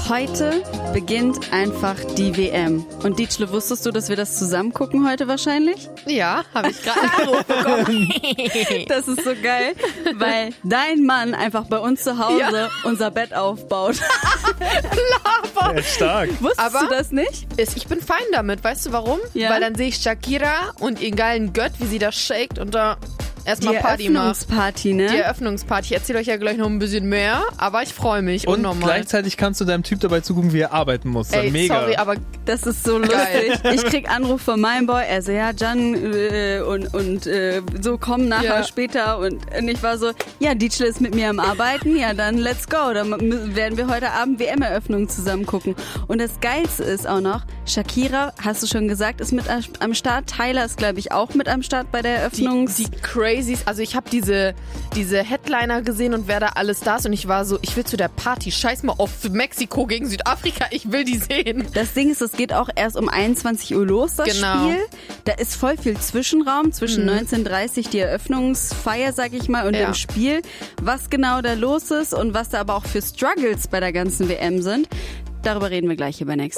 Heute beginnt einfach die WM. Und Dietschle, wusstest du, dass wir das zusammen gucken heute wahrscheinlich? Ja, habe ich gerade einen Anruf bekommen. Das ist so geil, weil dein Mann einfach bei uns zu Hause unser Bett aufbaut. Laber. Stark. Wusstest du das nicht? Ich bin fein damit, weißt du warum? Ja. Weil dann sehe ich Shakira und ihren geilen Gött, wie sie das shakt und da erstmal Die Party macht. Eröffnungsparty, ne? Die Eröffnungsparty. Ich erzähle euch ja gleich noch ein bisschen mehr, aber ich freue mich. Und Unnormal. gleichzeitig kannst du deinem Typ dabei zugucken, wie er arbeiten muss. Ey, Mega. sorry, aber Das ist so lustig. Ich krieg Anruf von meinem Boy, er so, ja, Can und so, komm nachher später. Und ich war so, ja, Dietschle ist mit mir am Arbeiten, ja, dann let's go. Dann werden wir heute Abend WM-Eröffnung zusammen gucken. Und das Geilste ist auch noch, Shakira, hast du schon gesagt, ist mit am Start. Tyler ist, glaube ich, auch mit am Start bei der Eröffnungs... die Crazies, also ich habe diese Headliner gesehen und wer da alles da ist und ich war so, ich will zu der Party, scheiß mal auf Mexiko gegen Südafrika, ich will die sehen. Das Ding ist, es geht auch erst um 21 Uhr los, das Spiel. Da ist voll viel Zwischenraum zwischen 19:30 die Eröffnungsfeier, sag ich mal, und dem Spiel. Was genau da los ist und was da aber auch für Struggles bei der ganzen WM sind, darüber reden wir gleich hier bei Next.